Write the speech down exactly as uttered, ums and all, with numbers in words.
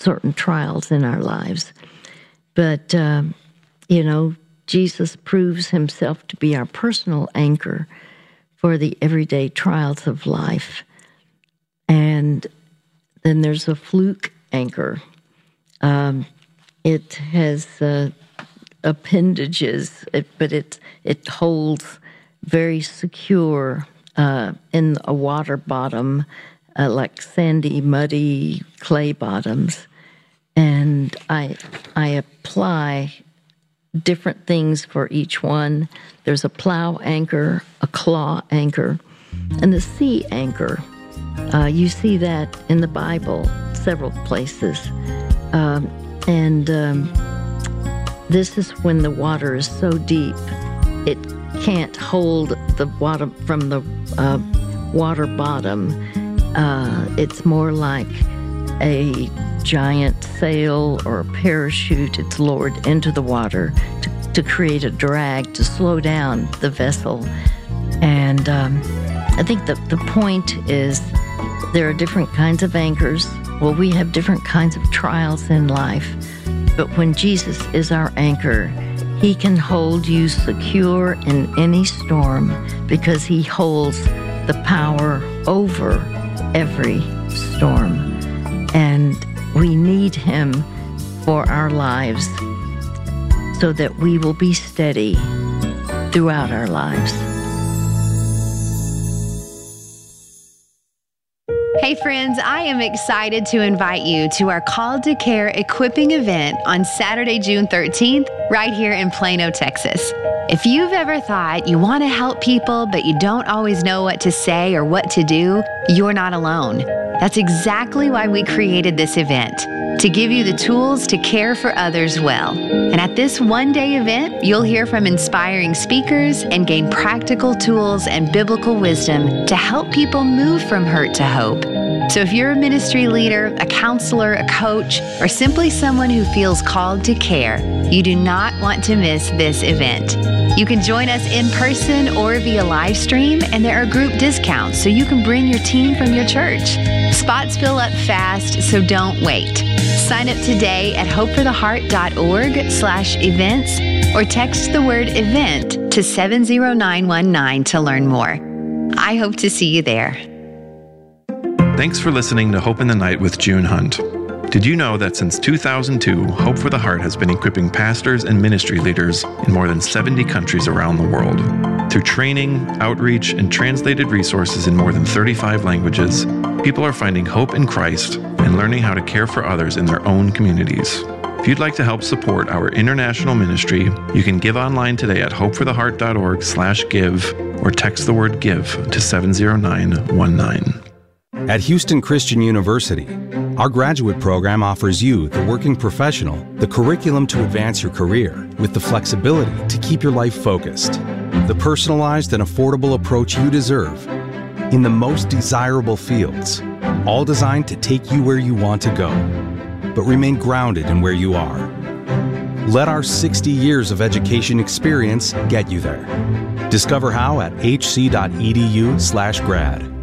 certain trials in our lives. But, uh, you know, Jesus proves himself to be our personal anchor for the everyday trials of life. And then there's a fluke anchor. Um, it has uh, appendages, it, but it, it holds very secure uh, in a water bottom, uh, like sandy, muddy clay bottoms. And I I apply different things for each one. There's a plow anchor, a claw anchor, and the sea anchor. Uh, you see that in the Bible several places. Um, and um, this is when the water is so deep, it can't hold the water from the uh, water bottom. Uh, it's more like a giant sail or a parachute. It's lowered into the water to, to create a drag, to slow down the vessel. And um, I think the, the point is there are different kinds of anchors. Well, we have different kinds of trials in life. But when Jesus is our anchor, he can hold you secure in any storm because he holds the power over every storm. And we need him for our lives so that we will be steady throughout our lives. Hey friends, I am excited to invite you to our Called to Care equipping event on Saturday, June thirteenth, right here in Plano, Texas. If you've ever thought you want to help people, but you don't always know what to say or what to do, you're not alone. That's exactly why we created this event, to give you the tools to care for others well. And at this one-day event, you'll hear from inspiring speakers and gain practical tools and biblical wisdom to help people move from hurt to hope. So if you're a ministry leader, a counselor, a coach, or simply someone who feels called to care, you do not want to miss this event. You can join us in person or via live stream, and there are group discounts so you can bring your team from your church. Spots fill up fast, so don't wait. Sign up today at hopefortheheart.org slash events or text the word event to seven zero nine one nine to learn more. I hope to see you there. Thanks for listening to Hope in the Night with June Hunt. Did you know that since two thousand two, Hope for the Heart has been equipping pastors and ministry leaders in more than seventy countries around the world? Through training, outreach, and translated resources in more than thirty-five languages, people are finding hope in Christ and learning how to care for others in their own communities. If you'd like to help support our international ministry, you can give online today at hopefortheheart.org slash give or text the word give to seven zero nine one nine. At Houston Christian University, our graduate program offers you, the working professional, the curriculum to advance your career with the flexibility to keep your life focused, the personalized and affordable approach you deserve in the most desirable fields, all designed to take you where you want to go, but remain grounded in where you are. Let our sixty years of education experience get you there. Discover how at hc.edu slash grad.